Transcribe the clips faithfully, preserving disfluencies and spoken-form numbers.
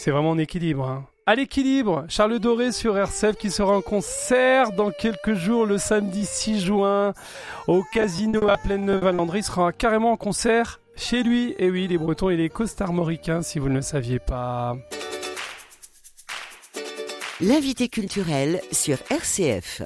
C'est vraiment en équilibre. Hein. À l'équilibre, Charles Doré sur R C F qui sera en concert dans quelques jours, le samedi six juin, au Casino à Plaine-Neuve-à-Landry. Il sera carrément en concert chez lui. Et oui, les Bretons et les Costarmoricains, si vous ne le saviez pas. L'invité culturel sur R C F.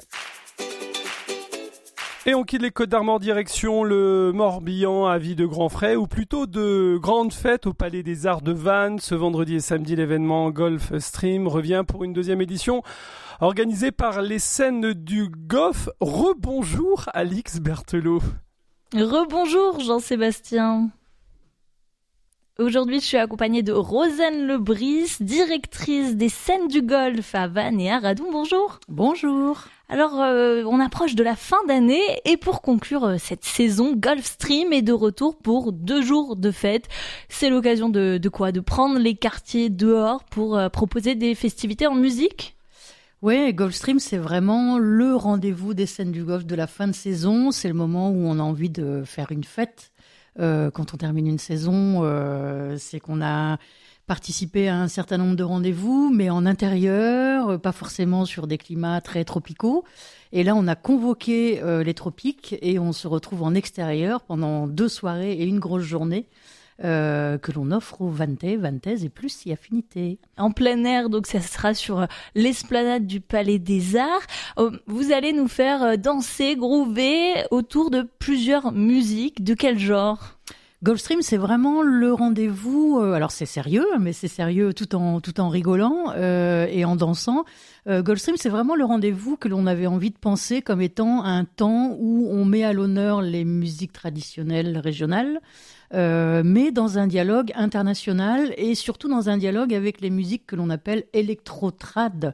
Et on quitte les Côtes d'Armor direction le Morbihan à Vie de Grand Frais, ou plutôt de grandes fêtes au Palais des Arts de Vannes. Ce vendredi et samedi, l'événement Golf Stream revient pour une deuxième édition organisée par les scènes du Golf. Rebonjour Alix Berthelot. Rebonjour Jean-Sébastien. Aujourd'hui, je suis accompagnée de Rosanne Lebris, directrice des scènes du golf à Vannes et à Radon. Bonjour. Bonjour. Alors, euh, on approche de la fin d'année et pour conclure euh, cette saison, Golfstream est de retour pour deux jours de fête. C'est l'occasion de, de quoi ? De prendre les quartiers dehors pour euh, proposer des festivités en musique ? Oui, Golfstream, c'est vraiment le rendez-vous des scènes du golf de la fin de saison. C'est le moment où on a envie de faire une fête. Euh, quand on termine une saison, euh, c'est qu'on a participé à un certain nombre de rendez-vous, mais en intérieur, euh, pas forcément sur des climats très tropicaux. Et là, on a convoqué euh, les tropiques et on se retrouve en extérieur pendant deux soirées et une grosse journée euh, que l'on offre aux Vanntais, Vannaises et plus si affinité. En plein air, donc ça sera sur l'esplanade du Palais des Arts. Vous allez nous faire danser, groover autour de plusieurs musiques. De quel genre ? Golfstream, c'est vraiment le rendez-vous. Euh, alors c'est sérieux, mais c'est sérieux tout en tout en rigolant euh, et en dansant. Euh, Golfstream, c'est vraiment le rendez-vous que l'on avait envie de penser comme étant un temps où on met à l'honneur les musiques traditionnelles régionales, euh, mais dans un dialogue international et surtout dans un dialogue avec les musiques que l'on appelle électro-trad.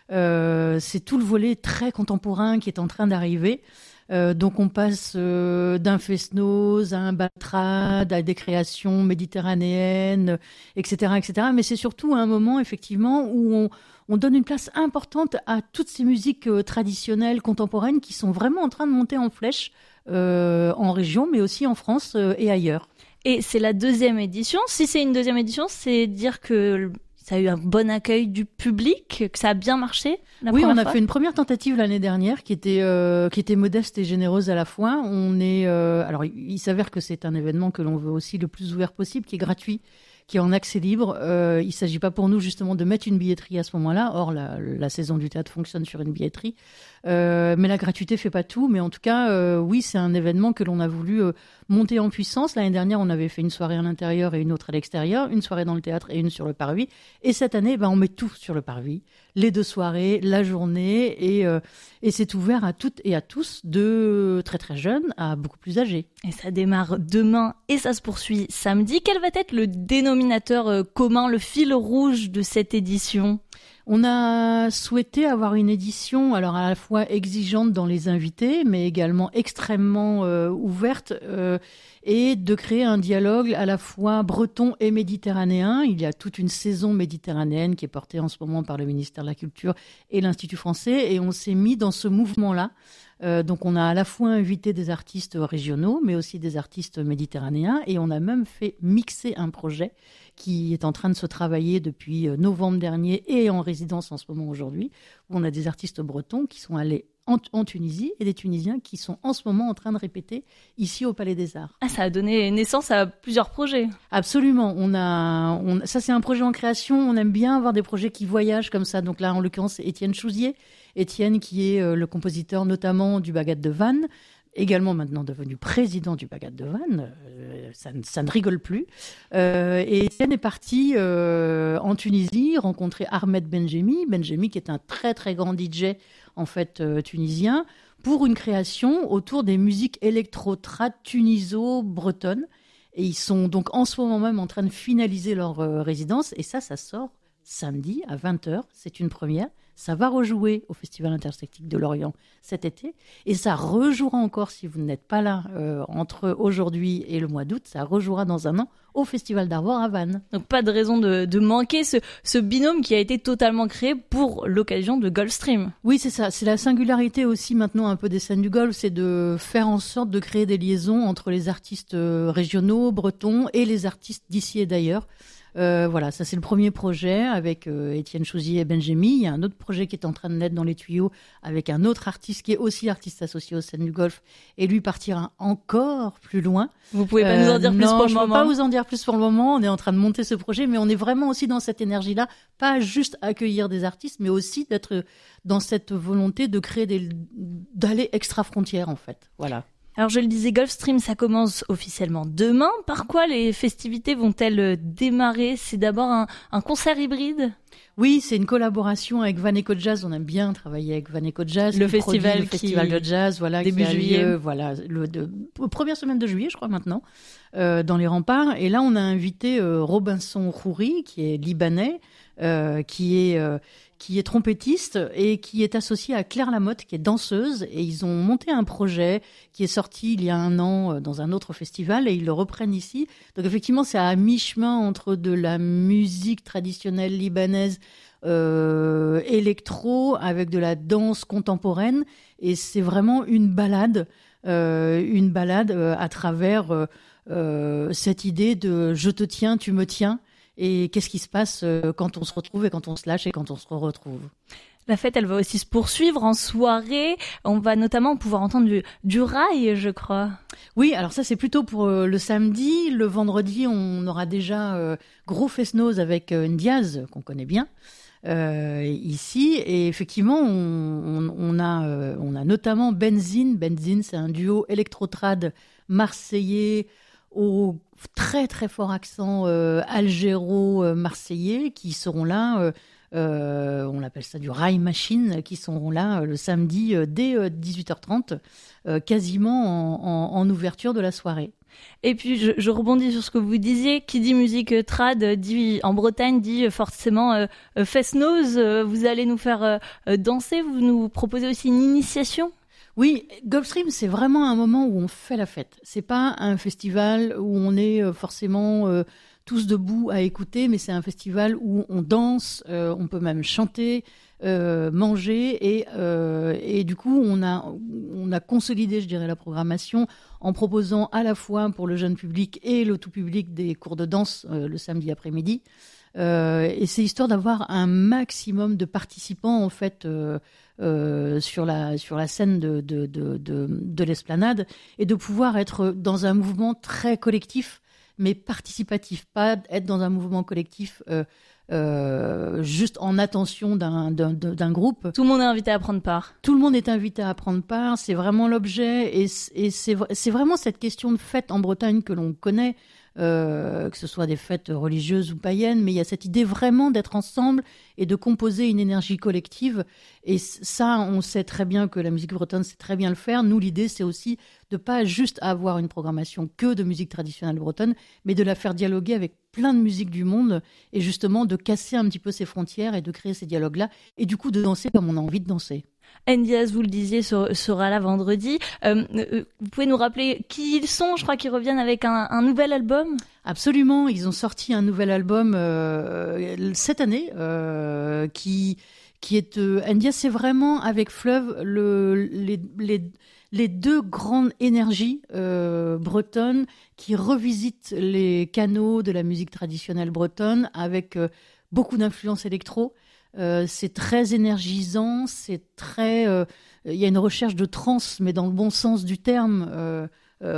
Euh, c'est tout le volet très contemporain qui est en train d'arriver. Euh, donc on passe euh, d'un fest-noz à un batrad, à des créations méditerranéennes, et cetera, et cetera. Mais c'est surtout un moment effectivement où on, on donne une place importante à toutes ces musiques euh, traditionnelles, contemporaines, qui sont vraiment en train de monter en flèche euh, en région, mais aussi en France euh, et ailleurs. Et c'est la deuxième édition. Si c'est une deuxième édition, c'est dire que ça a eu un bon accueil du public, que ça a bien marché la Oui, première on a fois. fait une première tentative l'année dernière qui était euh, qui était modeste et généreuse à la fois. On est euh, alors il, il s'avère que c'est un événement que l'on veut aussi le plus ouvert possible, qui est gratuit, qui est en accès libre. Euh, il s'agit pas pour nous justement de mettre une billetterie à ce moment-là. Or la, la saison du théâtre fonctionne sur une billetterie, euh, mais la gratuité fait pas tout. Mais en tout cas, euh, oui, c'est un événement que l'on a voulu euh, monter en puissance. L'année dernière, on avait fait une soirée à l'intérieur et une autre à l'extérieur, une soirée dans le théâtre et une sur le parvis. Et cette année, ben on met tout sur le parvis, les deux soirées, la journée, et euh, et c'est ouvert à toutes et à tous, de très très jeunes à beaucoup plus âgés. Et ça démarre demain et ça se poursuit samedi. Quel va être le dénominateur euh, commun, le fil rouge de cette édition ? On a souhaité avoir une édition alors à la fois exigeante dans les invités, mais également extrêmement euh, ouverte, euh, et de créer un dialogue à la fois breton et méditerranéen. Il y a toute une saison méditerranéenne qui est portée en ce moment par le ministère de la Culture et l'Institut français, et on s'est mis dans ce mouvement-là. Euh, donc on a à la fois invité des artistes régionaux, mais aussi des artistes méditerranéens, et on a même fait mixer un projet qui est en train de se travailler depuis novembre dernier et en résidence en ce moment aujourd'hui, où on a des artistes bretons qui sont allés en, en Tunisie et des Tunisiens qui sont en ce moment en train de répéter ici au Palais des Arts. Ah, ça a donné naissance à plusieurs projets. Absolument. On a, on, ça c'est un projet en création. On aime bien avoir des projets qui voyagent comme ça. Donc là, en l'occurrence, c'est Étienne Chouzier. Étienne qui est euh, le compositeur notamment du Bagad de Vannes, également maintenant devenu président du Bagad de Vannes, euh, ça, ça ne rigole plus. Euh, et Étienne est parti euh, en Tunisie rencontrer Ahmed Benjemi, Benjemi qui est un très très grand D J en fait euh, tunisien, pour une création autour des musiques électro-trad tuniso-bretonnes. Et ils sont donc en ce moment même en train de finaliser leur euh, résidence, et ça, ça sort samedi à vingt heures, c'est une première. Ça va rejouer au Festival Intersectique de Lorient cet été, et ça rejouera encore, si vous n'êtes pas là euh, entre aujourd'hui et le mois d'août, ça rejouera dans un an au Festival d'Arvor à Vannes. Donc pas de raison de, de manquer ce, ce binôme qui a été totalement créé pour l'occasion de Golfstream. Oui, c'est ça. C'est la singularité aussi maintenant un peu des scènes du golf, c'est de faire en sorte de créer des liaisons entre les artistes régionaux, bretons, et les artistes d'ici et d'ailleurs. Euh, voilà, ça c'est le premier projet avec euh, Étienne Chouzier et Benjemi. Il y a un autre projet qui est en train de naître dans les tuyaux avec un autre artiste qui est aussi artiste associé aux scènes du golf et lui partira encore plus loin. Vous pouvez pas euh, nous en dire plus non, pour le je moment. Non, je peux pas vous en dire plus pour le moment. On est en train de monter ce projet, mais on est vraiment aussi dans cette énergie-là, pas juste accueillir des artistes, mais aussi d'être dans cette volonté de créer des, d'aller extra-frontières en fait. Voilà. Alors je le disais, Gulfstream, ça commence officiellement demain. Par quoi les festivités vont-elles démarrer ? C'est d'abord un, un concert hybride ? Oui, c'est une collaboration avec Van Eco Jazz. On aime bien travailler avec Van Eco Jazz. Le festival, le qui... festival de jazz, voilà, début qui a juillet. lieu, voilà, le de, première semaine de juillet, je crois maintenant, euh, dans les remparts. Et là, on a invité euh, Robinson Khoury, qui est libanais, euh, qui est euh, qui est trompettiste et qui est associé à Claire Lamotte, qui est danseuse. Et ils ont monté un projet qui est sorti il y a un an dans un autre festival et ils le reprennent ici. Donc effectivement, c'est à mi-chemin entre de la musique traditionnelle libanaise euh, électro avec de la danse contemporaine. Et c'est vraiment une balade, euh, une balade euh, à travers euh, euh, cette idée de « je te tiens, tu me tiens ». Et qu'est-ce qui se passe quand on se retrouve et quand on se lâche et quand on se retrouve. La fête, elle va aussi se poursuivre en soirée. On va notamment pouvoir entendre du, du rail, je crois. Oui, alors ça, c'est plutôt pour euh, le samedi. Le vendredi, on aura déjà euh, Gros Fest-Noz avec euh, Ndiaz, qu'on connaît bien, euh, ici. Et effectivement, on, on, on, a, euh, on a notamment Benzine. Benzine, c'est un duo électro-trad marseillais au très très fort accent euh, algéro-marseillais qui seront là, euh, euh, on appelle ça du rail machine, qui seront là euh, le samedi euh, dès euh, dix-huit heures trente, euh, quasiment en, en, en ouverture de la soirée. Et puis je, je rebondis sur ce que vous disiez, qui dit musique trad dit en Bretagne dit forcément euh, Fest-Noz. Vous allez nous faire euh, danser, vous nous proposez aussi une initiation ? Oui, Gulfstream, c'est vraiment un moment où on fait la fête. C'est pas un festival où on est forcément euh, tous debout à écouter, mais c'est un festival où on danse, euh, on peut même chanter, euh, manger, et, euh, et du coup, on a, on a consolidé, je dirais, la programmation en proposant à la fois pour le jeune public et le tout public des cours de danse euh, le samedi après-midi. Euh, et c'est histoire d'avoir un maximum de participants en fait euh, euh, sur la sur la scène de de de de, de l'esplanade et de pouvoir être dans un mouvement très collectif mais participatif, pas être dans un mouvement collectif euh, euh, juste en attention d'un, d'un d'un groupe. Tout le monde est invité à prendre part. Tout le monde est invité à prendre part. C'est vraiment l'objet et et c'est c'est vraiment cette question de fête en Bretagne que l'on connaît. Euh, que ce soit des fêtes religieuses ou païennes, mais il y a cette idée vraiment d'être ensemble et de composer une énergie collective. Et ça, on sait très bien que la musique bretonne sait très bien le faire. Nous, l'idée, c'est aussi de pas juste avoir une programmation que de musique traditionnelle bretonne, mais de la faire dialoguer avec plein de musiques du monde et justement de casser un petit peu ces frontières et de créer ces dialogues-là et du coup de danser comme on a envie de danser. Ndiaz, vous le disiez, sera là vendredi. Euh, vous pouvez nous rappeler qui ils sont ? Je crois qu'ils reviennent avec un, un nouvel album. Absolument, ils ont sorti un nouvel album euh, cette année euh, qui qui est euh, Ndiaz, c'est vraiment avec Fleuve le les les les deux grandes énergies euh, bretonnes qui revisitent les canaux de la musique traditionnelle bretonne avec euh, beaucoup d'influence électro. Euh, c'est très énergisant, c'est très. Euh, il y a une recherche de trance, mais dans le bon sens du terme, euh,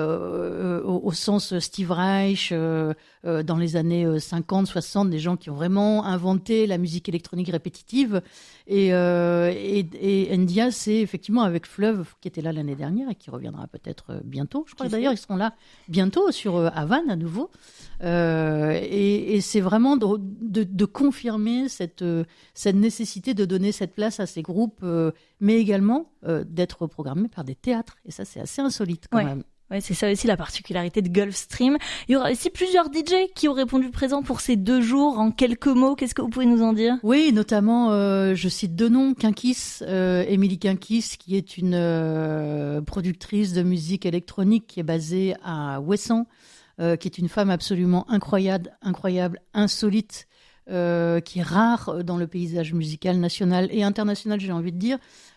euh, au, au sens Steve Reich, euh, euh, dans les années cinquante, soixante, des gens qui ont vraiment inventé la musique électronique répétitive. Et, euh, et, et Ndiaz, c'est effectivement avec Fleuve, qui était là l'année dernière et qui reviendra peut-être bientôt. Je crois que d'ailleurs, ils seront là bientôt sur euh, Havane à nouveau. Euh, et, et c'est vraiment de, de, de confirmer cette, cette nécessité de donner cette place à ces groupes, euh, mais également euh, d'être programmés par des théâtres. Et ça, c'est assez insolite quand ouais. même. Ouais, c'est ça aussi la particularité de Gulfstream. Il y aura aussi plusieurs D J qui ont répondu présent pour ces deux jours. En quelques mots, qu'est-ce que vous pouvez nous en dire ? Oui, notamment, euh, je cite deux noms, Kinkis, euh, Émilie Kinkis, qui est une euh, productrice de musique électronique qui est basée à Ouessant, euh, qui est une femme absolument incroyable, incroyable, insolite, euh, qui est rare dans le paysage musical national et international, j'ai envie de dire.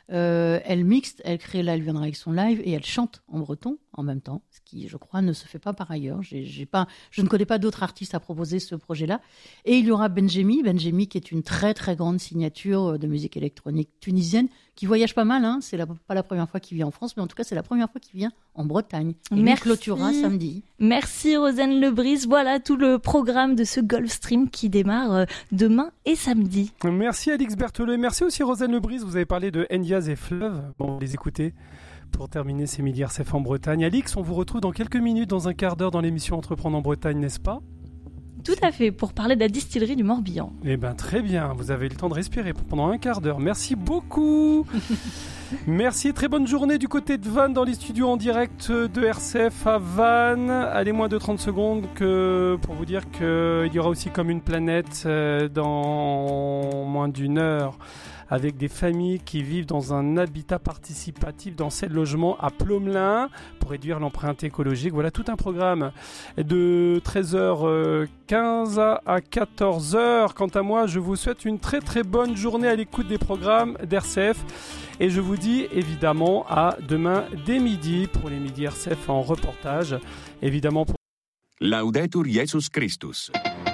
Euh, elle mixte, elle crée là, elle viendra avec son live et elle chante en breton en même temps, ce qui, je crois, ne se fait pas par ailleurs. J'ai, j'ai pas, je ne connais pas d'autres artistes à proposer ce projet-là. Et il y aura Benjemi, Benjemi qui est une très très grande signature de musique électronique tunisienne, qui voyage pas mal. Hein. C'est la, pas la première fois qu'il vient en France, mais en tout cas c'est la première fois qu'il vient en Bretagne. Et il clôturera samedi. Merci Rosanne Lebris. Voilà tout le programme de ce Gulfstream qui démarre demain et samedi. Merci Alix Berthelot et merci aussi Rosanne Lebris. Vous avez parlé de Ndiaz et Fleuve. Bon, les écouter pour terminer ces Midi R C F en Bretagne. Alix, on vous retrouve dans quelques minutes, dans un quart d'heure dans l'émission Entreprendre en Bretagne, n'est-ce pas ? Tout à fait, pour parler de la distillerie du Morbihan. Eh bien, très bien. Vous avez le temps de respirer pendant un quart d'heure. Merci beaucoup. Merci. Très bonne journée du côté de Vannes, dans les studios en direct de R C F à Vannes. Allez, moins de trente secondes que pour vous dire qu'il y aura aussi Comme une planète dans moins d'une heure, avec des familles qui vivent dans un habitat participatif dans ces logements à Plomelin pour réduire l'empreinte écologique. Voilà tout un programme de treize heures quinze à quatorze heures. Quant à moi, je vous souhaite une très très bonne journée à l'écoute des programmes d'R C F et je vous dis évidemment à demain dès midi pour les Midi R C F en reportage. Évidemment pour... Laudetur Jesus Christus.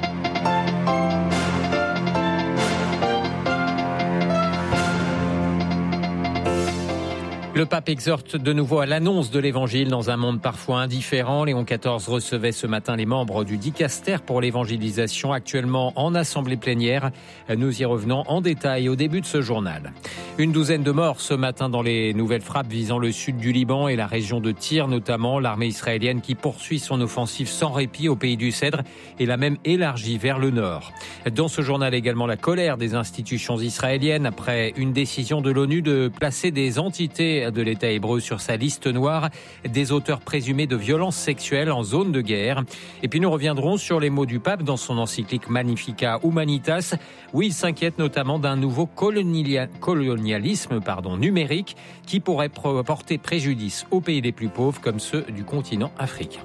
Le pape exhorte de nouveau à l'annonce de l'évangile dans un monde parfois indifférent. Léon quatorze recevait ce matin les membres du dicaster pour l'évangélisation, actuellement en assemblée plénière. Nous y revenons en détail au début de ce journal. Une douzaine de morts ce matin dans les nouvelles frappes visant le sud du Liban et la région de Tyr notamment. L'armée israélienne qui poursuit son offensive sans répit au pays du Cèdre et l'a même élargie vers le nord. Dans ce journal également la colère des institutions israéliennes après une décision de l'ONU de placer des entités de l'État hébreu sur sa liste noire des auteurs présumés de violences sexuelles en zone de guerre. Et puis nous reviendrons sur les mots du pape dans son encyclique Magnificat Humanitas, où il s'inquiète notamment d'un nouveau colonia- colonialisme pardon, numérique qui pourrait porter préjudice aux pays les plus pauvres comme ceux du continent africain.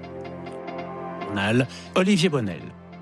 Olivier Bonnel.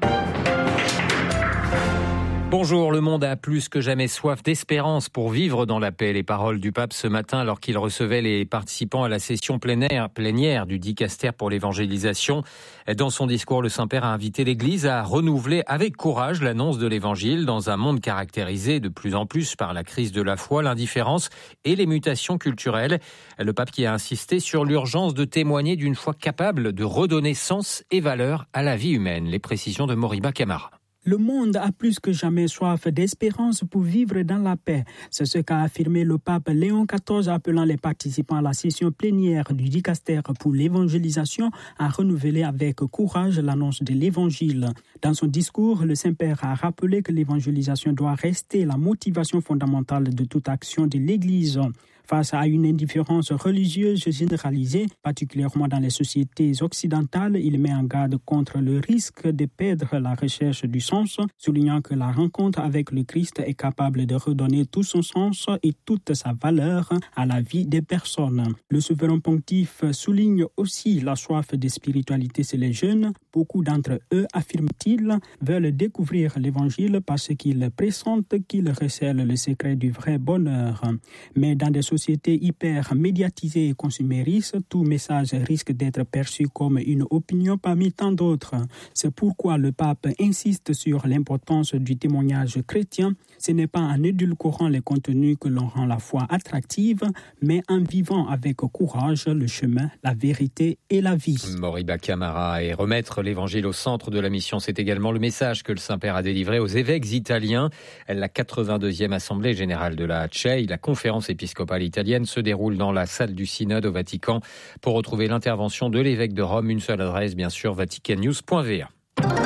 Bonjour, le monde a plus que jamais soif d'espérance pour vivre dans la paix. Les paroles du pape ce matin alors qu'il recevait les participants à la session plénière, plénière du dicaster pour l'évangélisation. Dans son discours, le Saint-Père a invité l'Église à renouveler avec courage l'annonce de l'Évangile dans un monde caractérisé de plus en plus par la crise de la foi, l'indifférence et les mutations culturelles. Le pape qui a insisté sur l'urgence de témoigner d'une foi capable de redonner sens et valeur à la vie humaine. Les précisions de Moriba Camara. Le monde a plus que jamais soif d'espérance pour vivre dans la paix. C'est ce qu'a affirmé le pape Léon quatorze, appelant les participants à la session plénière du dicaster pour l'évangélisation à renouveler avec courage l'annonce de l'évangile. Dans son discours, le Saint-Père a rappelé que l'évangélisation doit rester la motivation fondamentale de toute action de l'Église. Face à une indifférence religieuse généralisée, particulièrement dans les sociétés occidentales, il met en garde contre le risque de perdre la recherche du sens, soulignant que la rencontre avec le Christ est capable de redonner tout son sens et toute sa valeur à la vie des personnes. Le souverain pontife souligne aussi la soif de spiritualité chez les jeunes. Beaucoup d'entre eux, affirme-t-il, veulent découvrir l'Évangile parce qu'ils pressentent qu'il recèle le secret du vrai bonheur. Mais dans des société hyper médiatisée et consumériste, tout message risque d'être perçu comme une opinion parmi tant d'autres. C'est pourquoi le pape insiste sur l'importance du témoignage chrétien. Ce n'est pas en édulcorant les contenus que l'on rend la foi attractive, mais en vivant avec courage le chemin, la vérité et la vie. Moriba Camara, et remettre l'évangile au centre de la mission, c'est également le message que le Saint-Père a délivré aux évêques italiens. La quatre-vingt-deuxième Assemblée générale de la C E I, la conférence épiscopale italienne, se déroule dans la salle du synode au Vatican. Pour retrouver l'intervention de l'évêque de Rome, une seule adresse, bien sûr, vatican news point v a.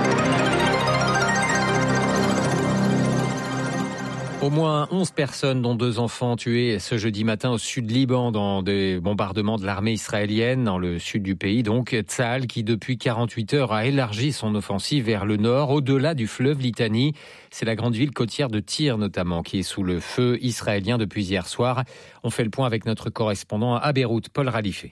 Au moins onze personnes, dont deux enfants, tués ce jeudi matin au sud Liban dans des bombardements de l'armée israélienne, dans le sud du pays. Donc, Tsahal, qui depuis quarante-huit heures a élargi son offensive vers le nord, au-delà du fleuve Litanie. C'est la grande ville côtière de Tyr, notamment, qui est sous le feu israélien depuis hier soir. On fait le point avec notre correspondant à Beyrouth, Paul Ralifé.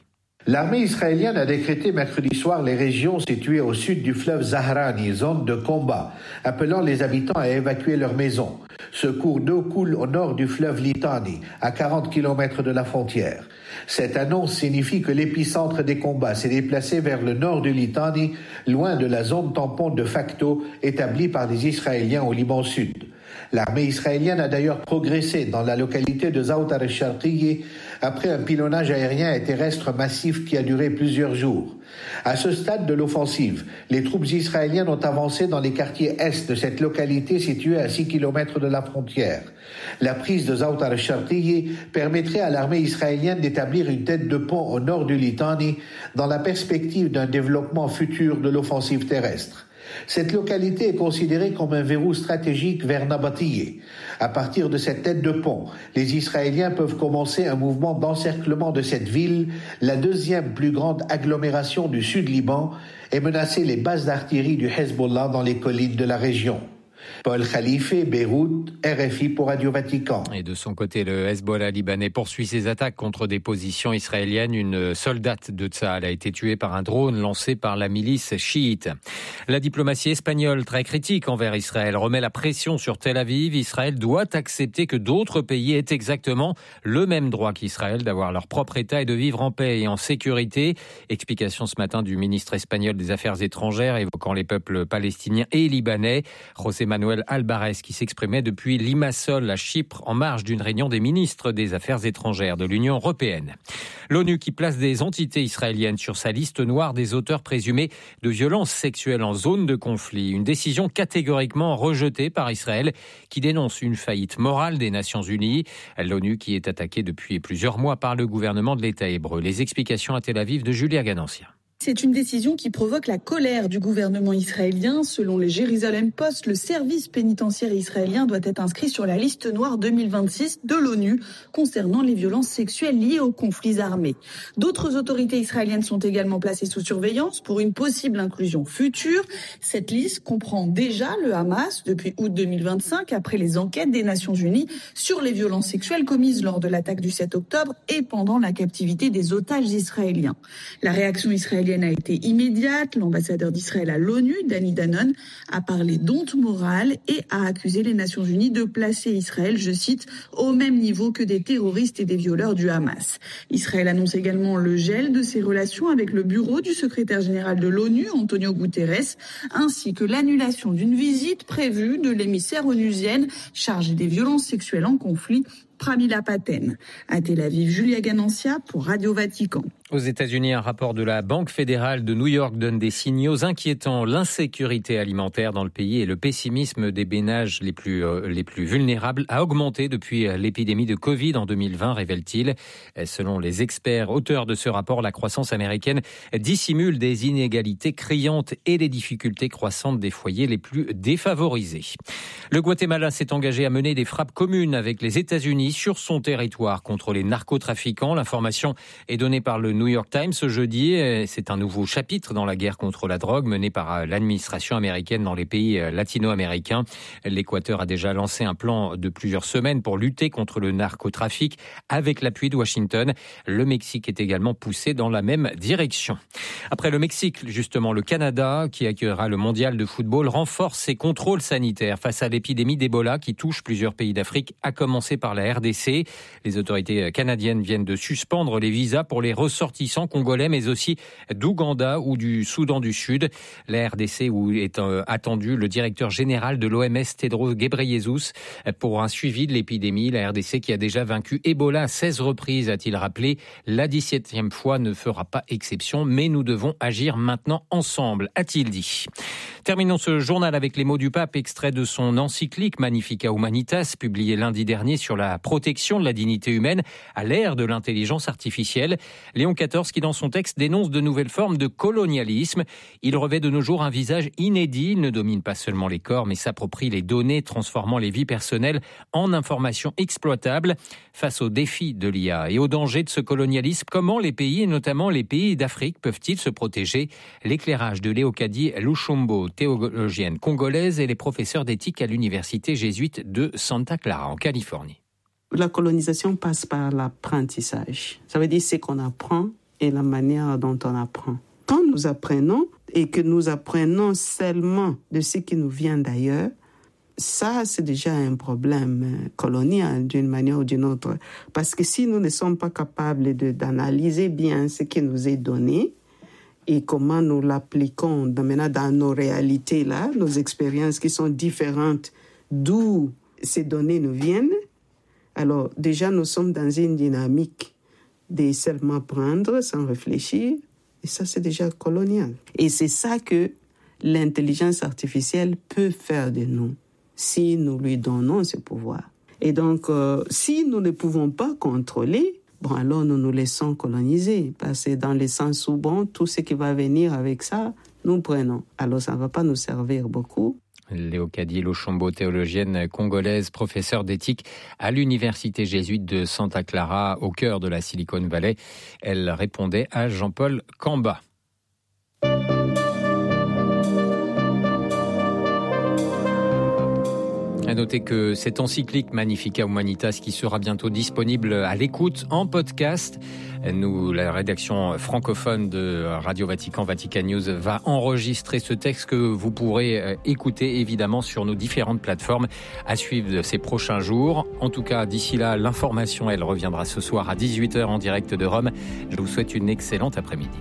L'armée israélienne a décrété mercredi soir les régions situées au sud du fleuve Zahrani, zone de combat, appelant les habitants à évacuer leurs maisons. Ce cours d'eau coule au nord du fleuve Litani, à quarante kilomètres de la frontière. Cette annonce signifie que l'épicentre des combats s'est déplacé vers le nord du Litani, loin de la zone tampon de facto établie par les Israéliens au Liban Sud. L'armée israélienne a d'ailleurs progressé dans la localité de Zawtar al-Sharqiyyi après un pilonnage aérien et terrestre massif qui a duré plusieurs jours. À ce stade de l'offensive, les troupes israéliennes ont avancé dans les quartiers est de cette localité située à six kilomètres de la frontière. La prise de Zawtar al-Sharqiyyi permettrait à l'armée israélienne d'établir une tête de pont au nord du Litani dans la perspective d'un développement futur de l'offensive terrestre. Cette localité est considérée comme un verrou stratégique vers Nabatiyeh. À partir de cette tête de pont, les Israéliens peuvent commencer un mouvement d'encerclement de cette ville, la deuxième plus grande agglomération du Sud-Liban, et menacer les bases d'artillerie du Hezbollah dans les collines de la région. Paul Khalife, Beyrouth, R F I pour Radio Vatican. Et de son côté, le Hezbollah libanais poursuit ses attaques contre des positions israéliennes. Une soldate de Tsahal a été tuée par un drone lancé par la milice chiite. La diplomatie espagnole, très critique envers Israël, remet la pression sur Tel Aviv. Israël doit accepter que d'autres pays aient exactement le même droit qu'Israël d'avoir leur propre État et de vivre en paix et en sécurité. Explication ce matin du ministre espagnol des Affaires étrangères évoquant les peuples palestiniens et libanais. José Manuel Alvarez qui s'exprimait depuis Limassol à Chypre en marge d'une réunion des ministres des Affaires étrangères de l'Union européenne. L'ONU qui place des entités israéliennes sur sa liste noire des auteurs présumés de violences sexuelles en zone de conflit. Une décision catégoriquement rejetée par Israël qui dénonce une faillite morale des Nations Unies. L'ONU qui est attaquée depuis plusieurs mois par le gouvernement de l'État hébreu. Les explications à Tel Aviv de Julia Ganancia. C'est une décision qui provoque la colère du gouvernement israélien. Selon les Jerusalem Post, le service pénitentiaire israélien doit être inscrit sur la liste noire deux mille vingt-six de l'ONU concernant les violences sexuelles liées aux conflits armés. D'autres autorités israéliennes sont également placées sous surveillance pour une possible inclusion future. Cette liste comprend déjà le Hamas depuis août deux mille vingt-cinq, après les enquêtes des Nations Unies sur les violences sexuelles commises lors de l'attaque du sept octobre et pendant la captivité des otages israéliens. La réaction israélienne a été immédiate. L'ambassadeur d'Israël à l'ONU, Danny Danon, a parlé d'honte morale et a accusé les Nations Unies de placer Israël, je cite, au même niveau que des terroristes et des violeurs du Hamas. Israël annonce également le gel de ses relations avec le bureau du secrétaire général de l'ONU, Antonio Guterres, ainsi que l'annulation d'une visite prévue de l'émissaire onusienne chargée des violences sexuelles en conflit, Pramila Paten. À Tel Aviv, Julia Ganancia pour Radio Vatican. Aux États-Unis, un rapport de la Banque fédérale de New York donne des signaux inquiétants. L'insécurité alimentaire dans le pays et le pessimisme des ménages les plus, euh, les plus vulnérables a augmenté depuis l'épidémie de Covid en deux mille vingt, révèle-t-il. Selon les experts auteurs de ce rapport, la croissance américaine dissimule des inégalités criantes et des difficultés croissantes des foyers les plus défavorisés. Le Guatemala s'est engagé à mener des frappes communes avec les États-Unis sur son territoire contre les narcotrafiquants. L'information est donnée par le New York Times ce jeudi. C'est un nouveau chapitre dans la guerre contre la drogue menée par l'administration américaine dans les pays latino-américains. L'Équateur a déjà lancé un plan de plusieurs semaines pour lutter contre le narcotrafic avec l'appui de Washington. Le Mexique est également poussé dans la même direction. Après le Mexique, justement, le Canada, qui accueillera le mondial de football, renforce ses contrôles sanitaires face à l'épidémie d'Ebola qui touche plusieurs pays d'Afrique, à commencer par la R D C. Les autorités canadiennes viennent de suspendre les visas pour les ressortissants congolais, mais aussi d'Ouganda ou du Soudan du Sud. La R D C où est euh, attendu le directeur général de l'O M S, Tedros Ghebreyesus, pour un suivi de l'épidémie. La R D C qui a déjà vaincu Ebola à seize reprises, a-t-il rappelé. La dix-septième fois ne fera pas exception, mais nous devons agir maintenant ensemble, a-t-il dit. Terminons ce journal avec les mots du pape, extrait de son encyclique Magnificat Humanitas, publié lundi dernier sur la protection de la dignité humaine à l'ère de l'intelligence artificielle. Léon quatorze qui, dans son texte, dénonce de nouvelles formes de colonialisme. Il revêt de nos jours un visage inédit. Il ne domine pas seulement les corps, mais s'approprie les données, transformant les vies personnelles en informations exploitables. Face aux défis de l'I A et aux dangers de ce colonialisme, comment les pays, et notamment les pays d'Afrique, peuvent-ils se protéger? L'éclairage de Léocadie Luchombo, théologienne congolaise, et les professeurs d'éthique à l'université jésuite de Santa Clara, en Californie. La colonisation passe par l'apprentissage. Ça veut dire ce qu'on apprend et la manière dont on apprend. Quand nous apprenons et que nous apprenons seulement de ce qui nous vient d'ailleurs, ça, c'est déjà un problème colonial d'une manière ou d'une autre. Parce que si nous ne sommes pas capables de, d'analyser bien ce qui nous est donné et comment nous l'appliquons dans, maintenant dans nos réalités, là, nos expériences qui sont différentes d'où ces données nous viennent, alors déjà nous sommes dans une dynamique de seulement prendre sans réfléchir. Et ça, c'est déjà colonial. Et c'est ça que l'intelligence artificielle peut faire de nous, si nous lui donnons ce pouvoir. Et donc, euh, si nous ne pouvons pas contrôler, bon, alors nous nous laissons coloniser. Parce que dans le sens où, bon, tout ce qui va venir avec ça, nous prenons. Alors, ça ne va pas nous servir beaucoup. Léocadie Lochombo, théologienne congolaise, professeure d'éthique à l'université jésuite de Santa Clara, au cœur de la Silicon Valley. Elle répondait à Jean-Paul Camba. À noter que cette encyclique Magnificat Humanitas qui sera bientôt disponible à l'écoute en podcast. Nous, la rédaction francophone de Radio Vatican, Vatican News, va enregistrer ce texte que vous pourrez écouter évidemment sur nos différentes plateformes à suivre ces prochains jours. En tout cas, d'ici là, l'information, elle reviendra ce soir à dix-huit heures en direct de Rome. Je vous souhaite une excellente après-midi.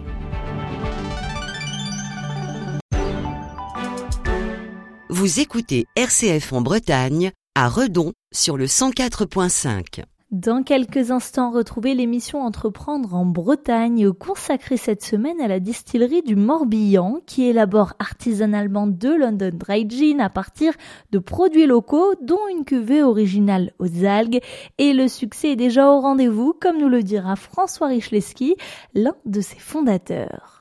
Vous écoutez R C F en Bretagne, à Redon, sur le cent quatre virgule cinq. Dans quelques instants, retrouvez l'émission Entreprendre en Bretagne, consacrée cette semaine à la distillerie du Morbihan, qui élabore artisanalement de London Dry Gin à partir de produits locaux, dont une cuvée originale aux algues. Et le succès est déjà au rendez-vous, comme nous le dira François Richleski, l'un de ses fondateurs.